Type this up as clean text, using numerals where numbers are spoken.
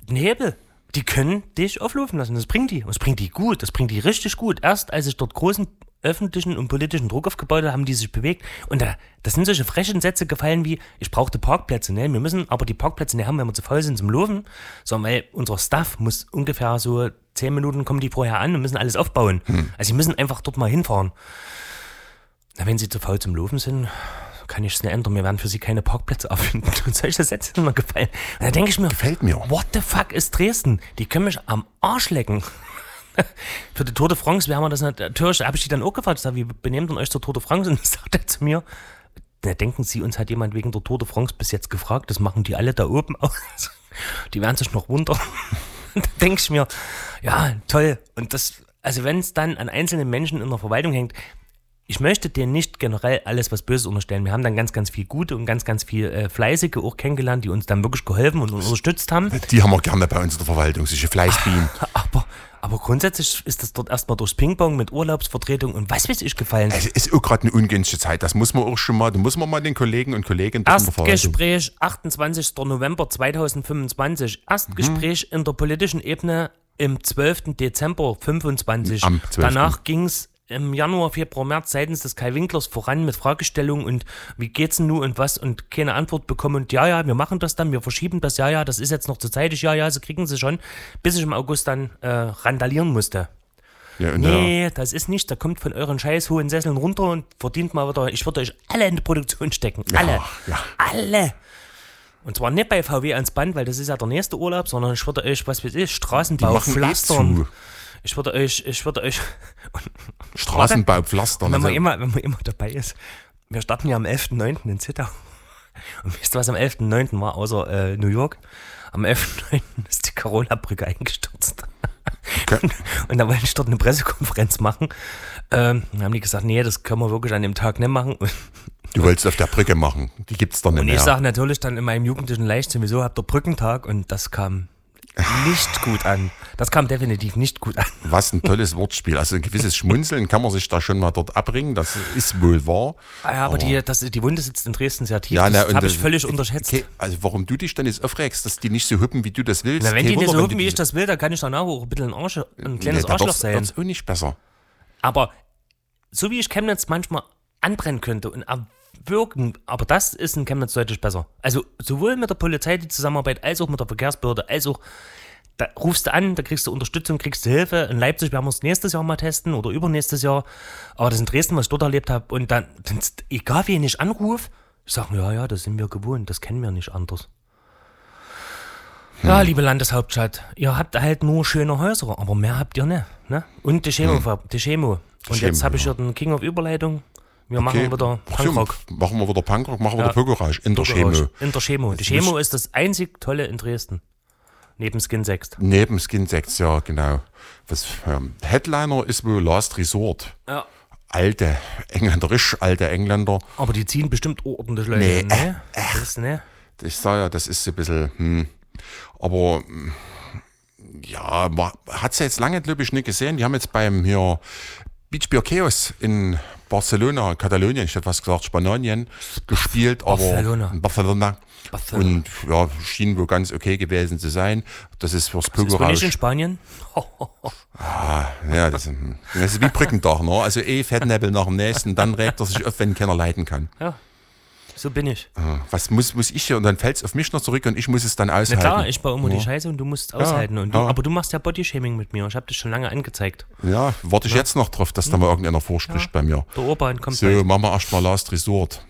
ein Hebel. Die können dich auflaufen lassen. Das bringt die. Und das bringt die gut. Das bringt die richtig gut. Erst als ich dort großen öffentlichen und politischen Druck aufgebaut habe, haben die sich bewegt. Und da sind solche frechen Sätze gefallen wie, ich brauchte Parkplätze. Ne? Wir müssen aber die Plätze nicht haben, wenn wir zu faul sind zum Laufen. Sondern weil unser Staff muss ungefähr so 10 Minuten kommen die vorher an und müssen alles aufbauen. Also sie müssen einfach dort mal hinfahren. Na, wenn sie zu faul zum Laufen sind, kann ich es nicht ändern. Wir werden für sie keine Parkplätze erfinden. Und solche Sätze sind mir gefallen. Und da denke ich mir, gefällt mir. What the fuck ist Dresden? Die können mich am Arsch lecken. Für die Tour de France wären wir das natürlich, habe ich die dann auch gefragt, ich sage, wie benehmt ihr euch zur Tour de France? Und dann sagt er zu mir, na, denken Sie, uns hat jemand wegen der Tour de France bis jetzt gefragt, das machen die alle da oben aus. Die werden sich noch wundern. Und dann denke ich mir, ja, toll. Und das, also wenn es dann an einzelnen Menschen in der Verwaltung hängt, ich möchte denen nicht generell alles was Böses unterstellen. Wir haben dann ganz, ganz viel Gute und ganz, ganz viel Fleißige auch kennengelernt, die uns dann wirklich geholfen und unterstützt haben. Die haben wir gerne bei uns in der Verwaltung, solche Fleißbienen. Aber grundsätzlich ist das dort erstmal durchs Ping-Pong mit Urlaubsvertretung und was weiß ich gefallen. Es ist auch gerade eine ungünstige Zeit, das muss man auch schon mal, da muss man mal den Kollegen und Kolleginnen in der Verwaltung. Erstgespräch 28. November 2025. Erstgespräch in der politischen Ebene im 12. Dezember 25. Am 12. Danach ging es im Januar, Februar, März seitens des Kai Winklers voran mit Fragestellungen und wie geht's denn nun und was und keine Antwort bekommen und ja, wir machen das dann, wir verschieben das, ja, das ist jetzt noch zu zeitig, ja, sie kriegen sie schon, bis ich im August dann randalieren musste. Ja, nee, das ist nicht, da kommt von euren scheiß hohen Sesseln runter und verdient mal wieder, ich würde euch alle in die Produktion stecken, alle. Und zwar nicht bei VW ans Band, weil das ist ja der nächste Urlaub, sondern ich würde euch, was weiß ich, Straßenbau pflastern. Ich würde euch Straßenbau pflastern. Wenn man immer dabei ist. Wir starten ja am 11.9. in Zittau. Und wisst ihr, was am 11.9. war, außer New York? Am 11.9. ist die Carola-Brücke eingestürzt. Okay. Und da wollte ich dort eine Pressekonferenz machen. Dann haben die gesagt, nee, das können wir wirklich an dem Tag nicht machen. Du wolltest auf der Brücke machen, die gibt's doch nicht mehr. Und ich sage natürlich dann in meinem jugendlichen Leichtsinn, wieso habt ihr Brückentag? Und das kam nicht gut an. Das kam definitiv nicht gut an. Was ein tolles Wortspiel. Also ein gewisses Schmunzeln kann man sich da schon mal dort abbringen. Das ist wohl wahr. Ja, aber die Wunde sitzt in Dresden sehr tief. Ja, das habe ich völlig unterschätzt. Okay, also warum du dich dann jetzt aufregst, dass die nicht so hüppen, wie du das willst. Na, wenn die nicht so hüppen, wie ich das will, dann kann ich danach auch ein bisschen ein kleines Arschloch sein. Das ist auch nicht besser. Aber so wie ich Chemnitz manchmal anbrennen könnte und wirken, aber das ist in Chemnitz deutlich besser. Also sowohl mit der Polizei die Zusammenarbeit, als auch mit der Verkehrsbehörde, als auch, da rufst du an, da kriegst du Unterstützung, kriegst du Hilfe. In Leipzig werden wir es nächstes Jahr mal testen oder übernächstes Jahr. Aber das in Dresden, was ich dort erlebt habe, und dann egal wen ich anrufe, ich sage, ja, das sind wir gewohnt, das kennen wir nicht anders. Ja, liebe Landeshauptstadt, ihr habt halt nur schöne Häuser, aber mehr habt ihr nicht. Ne? Und die Chemo. Und jetzt habe ich hier den King of Überleitung. Wir machen wieder Punkrock. Machen wir wieder Pokerage in der Chemo. In der Chemo. Die Chemo ist das einzig Tolle in Dresden. Neben Skin 6. Neben Skin 6, ja, genau. Headliner ist wohl Last Resort. Ja. Alte Engländer. Aber die ziehen bestimmt ordentlich Leute. Ich sag ja, das ist so ein bisschen, aber ja, man hat es ja jetzt lange, glaube ich, nicht gesehen. Die haben jetzt beim hier Beach Beer Chaos in Barcelona, Katalonien, ich hätte was gesagt, Spanien gespielt, aber in Barcelona. Und ja, schien wohl ganz okay gewesen zu sein. Das ist fürs Pokerrausch. Ist nicht in Spanien? Ja, das ist wie Brückentag, ne? Also Fettnäppel nach dem nächsten, dann regt er sich auf, wenn keiner leiden kann. Ja. So bin ich. Was muss ich hier? Und dann fällt es auf mich noch zurück und ich muss es dann aushalten. Na klar, ich baue immer die Scheiße und du musst aushalten. Und aber du machst ja Bodyshaming mit mir. Ich habe das schon lange angezeigt. Ja, warte ich jetzt noch drauf, dass da mal irgendeiner vorspricht bei mir. Der Urban kommt so, machen wir erstmal Last Resort.